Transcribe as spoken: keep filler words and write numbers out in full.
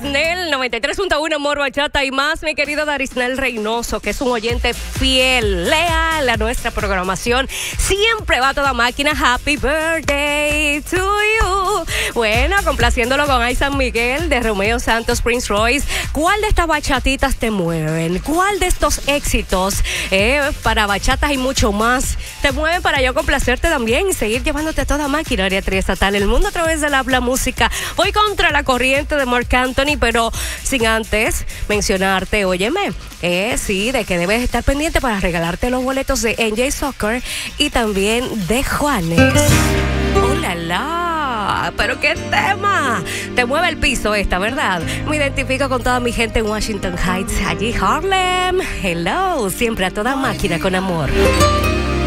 Darisnel, noventa y tres punto uno Amor, Bachata y más. Mi querido Darisnel Reynoso, que es un oyente fiel, leal a nuestra programación. Siempre va a toda máquina. Happy birthday to you. Bueno, complaciéndolo con Ay San Miguel de Romeo Santos, Prince Royce. ¿Cuál de estas bachatitas te mueven? ¿Cuál de estos éxitos eh, para bachatas y mucho más te mueven para yo complacerte también y seguir llevándote a toda máquina triestatal el mundo a través de la habla música? Voy contra la corriente de Marc Anthony, pero sin antes mencionarte, óyeme, eh, sí, de que debes estar pendiente para regalarte los boletos de N J Soccer y también de Juanes. ¡Oh, la, la! Pero qué tema. Te mueve el piso esta, ¿verdad? Me identifico con toda mi gente en Washington Heights, allí Harlem. Hello, siempre a toda máquina con amor.